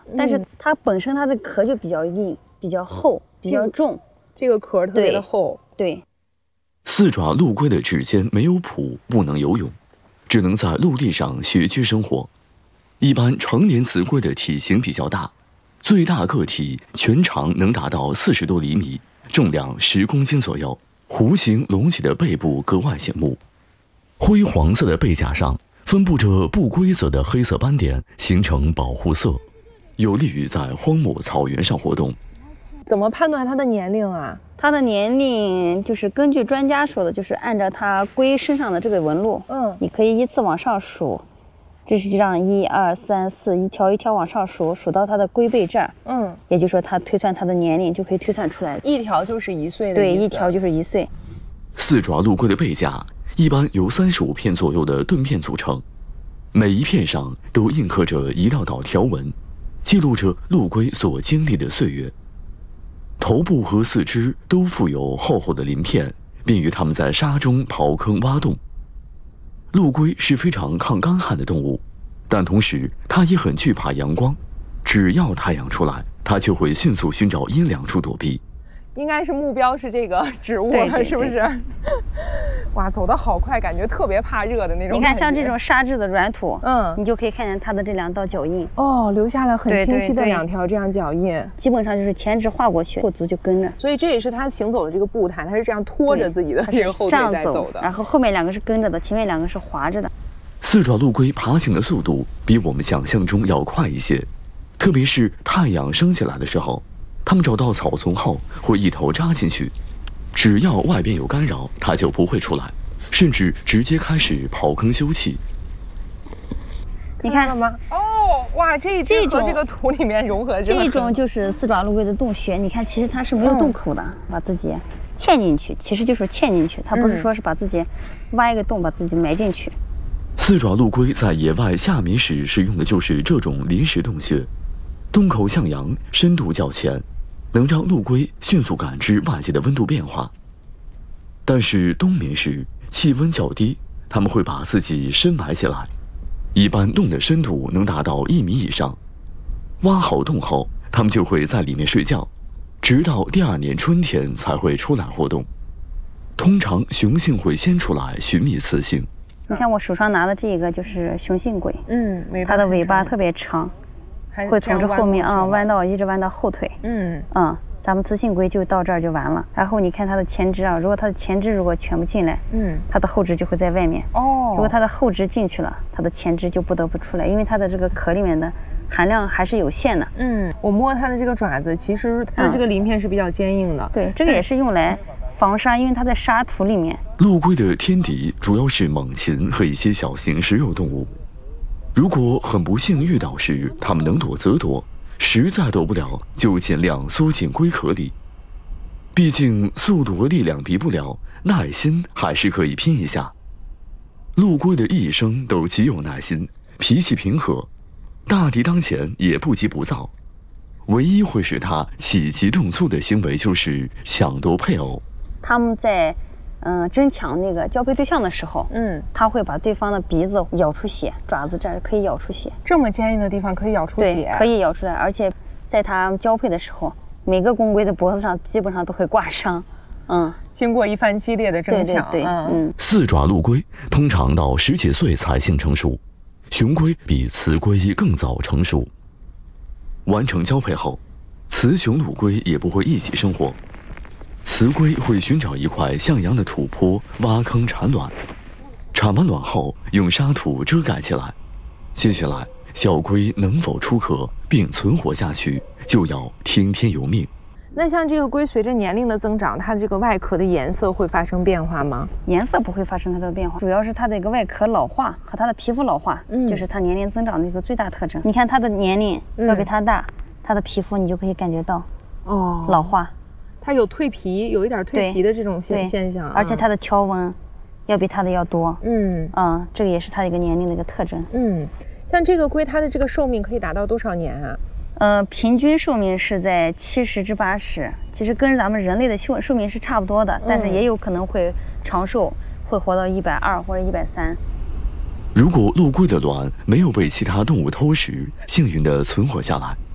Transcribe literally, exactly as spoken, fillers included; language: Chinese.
但是它本身它的壳就比较硬、比较厚、比较重， 这个壳特别的厚。 对。 四爪陆龟的指尖没有蹼，不能游泳，只能在陆地上穴居生活。一般成年雌龟的体型比较大，最大个体全长能达到四十多厘米，重量十公斤左右。弧形隆起的背部格外醒目，灰黄色的背甲上分布着不规则的黑色斑点，形成保护色，有利于在荒漠草原上活动。 怎么判断它的年龄啊？ 它的年龄就是根据专家说的，就是按照它龟身上的这个纹路，嗯，你可以依次往上数，这是这样一二三四，一条一条往上数，数到它的龟背这儿，嗯，也就是说它推算它的年龄就可以推算出来， 一条就是一岁的， 对，一条就是一岁。 四爪陆龟的背甲一般由三十五片左右的盾片组成，每一片上都印刻着一道道条纹，记录着陆龟所经历的岁月。头部和四肢都附有厚厚的鳞片，便于它们在沙中刨坑挖洞。陆龟是非常抗干旱的动物，但同时它也很惧怕阳光，只要太阳出来，它就会迅速寻找阴凉处躲避。 应该是目标是这个植物了，是不是？哇，走得好快，感觉特别怕热的那种。 你看，像这种沙质的软土，嗯，你就可以看见它的这两道脚印。 哦，留下了很清晰的两条这样脚印。对对对， 基本上就是前肢划过去，后足就跟着。 所以这也是它行走的这个步态，它是这样拖着自己的这个后腿在走的。 然后后面两个是跟着的，前面两个是滑着的。 四爪陆龟爬行的速度比我们想象中要快一些，特别是太阳升起来的时候。它们找到草丛后会一头扎进去，只要外边有干扰，它就不会出来，甚至直接开始刨坑休憩。 你看了吗？哦，哇，这一只和这个土里面融合， 这种就是四爪陆龟的洞穴。你看，其实它是没有洞口的，嗯、把自己嵌进去，其实就是嵌进去，它不是说是把自己挖一个洞把自己埋进去。 四爪陆龟在野外夏眠时使用的就是这种临时洞穴，洞口向阳，深度较浅。能让陆龟迅速感知外界的温度变化，但是冬眠时气温较低，它们会把自己深埋起来，一般洞的深度能达到一米以上。挖好洞后，它们就会在里面睡觉，直到第二年春天才会出来活动。通常雄性会先出来寻觅雌性。 你看我手上拿的这个就是雄性龟，嗯，它的尾巴特别长。会从这后面啊弯到一直弯到后腿，嗯嗯，咱们雌性龟就到这儿就完了。然后你看它的前肢啊，如果它的前肢如果全部进来，嗯，它的后肢就会在外面。哦，如果它的后肢进去了，它的前肢就不得不出来，因为它的这个壳里面的含量还是有限的。 嗯，我摸它的这个爪子，其实它的这个鳞片是比较坚硬的。 嗯、对，这个也是用来防沙，因为它在沙土里面。 陆龟的天敌主要是猛禽和一些小型食肉动物。如果很不幸遇到时，它们能躲则躲，实在躲不了，就尽量缩进龟壳里。毕竟速度和力量比不了，耐心还是可以拼一下。陆龟的一生都极有耐心，脾气平和，大敌当前也不急不躁。唯一会使它起急动粗的行为就是抢夺配偶。 他们在嗯，争抢那个交配对象的时候，嗯，他会把对方的鼻子咬出血，爪子这儿可以咬出血。 这么坚硬的地方可以咬出血？ 对，可以咬出来。而且，在它交配的时候，每个公龟的脖子上基本上都会挂伤。嗯， 经过一番激烈的争抢， 对对对，嗯。 四爪陆龟通常到十几岁才性成熟，雄龟比雌龟更早成熟。完成交配后，雌雄陆龟也不会一起生活。雌龟会寻找一块向阳的土坡，挖坑产卵，产完卵后用沙土遮盖起来。接下来，小龟能否出壳并存活下去，就要听天由命。 那像这个龟随着年龄的增长，它这个外壳的颜色会发生变化吗？ 颜色不会发生太多变化，主要是它的一个外壳老化和它的皮肤老化，嗯，就是它年龄增长的一个最大特征。你看它的年龄要比它大，嗯、它的皮肤你就可以感觉到哦老化。 它有蜕皮，有一点蜕皮的这种现现象、啊， 而且它的条纹要比它的要多。嗯嗯，这个也是它一个年龄的一个特征。 嗯，像这个龟，它的这个寿命可以达到多少年啊？ 呃，平均寿命是在七十至八十，其实跟咱们人类的寿寿命是差不多的，但是也有可能会长寿，会活到一百二或者一百三。 如果陆龟的卵没有被其他动物偷食，幸运地存活下来。